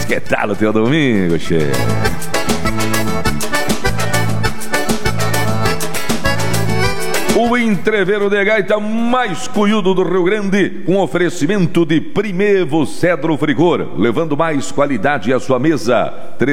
Que tal o teu domingo, che? O entreveiro de gaita mais cunhudo do Rio Grande, com oferecimento de Primevo Cedro Frigor, levando mais qualidade à sua mesa.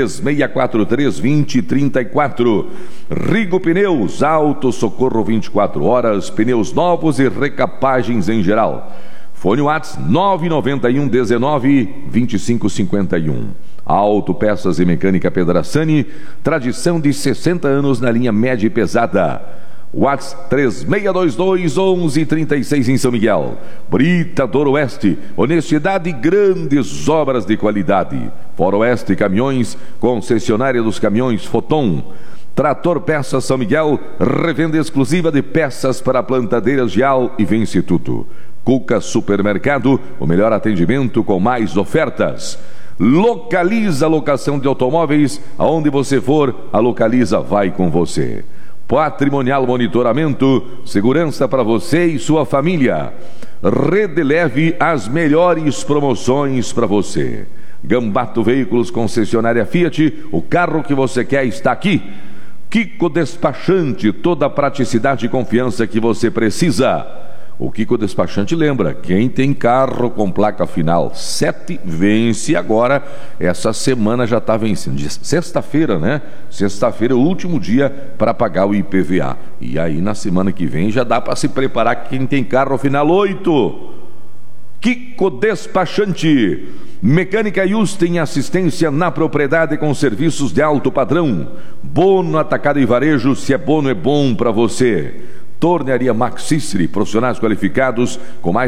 3643-2034. Rigo Pneus, Auto Socorro 24 horas, pneus novos e recapagens em geral. Fone WhatsApp 991 19 25 51. Autopeças e Mecânica Pedrassani, tradição de 60 anos na linha média e pesada. WhatsApp 3622-1136 em São Miguel. Britador Oeste, honestidade e grandes obras de qualidade. Fora Oeste Caminhões, concessionária dos caminhões Foton. Trator Peças São Miguel, revenda exclusiva de peças para plantadeiras Gial e Vence Tudo. Cuca Supermercado, o melhor atendimento com mais ofertas. Localiza locação de automóveis, aonde você for, a Localiza vai com você. Patrimonial Monitoramento, segurança para você e sua família. Rede Leve, as melhores promoções para você. Gambato Veículos, concessionária Fiat, o carro que você quer está aqui. Kiko Despachante, toda a praticidade e confiança que você precisa. O Kiko Despachante lembra, quem tem carro com placa final 7 vence agora. Essa semana já está vencendo. Sexta-feira, né? Sexta-feira é o último dia para pagar o IPVA. E aí na semana que vem já dá para se preparar quem tem carro final 8. Kiko Despachante. Mecânica Yusten, assistência na propriedade com serviços de alto padrão. Bono atacado e varejo, se é bono é bom para você. Tornearia Maxistri, profissionais qualificados com mais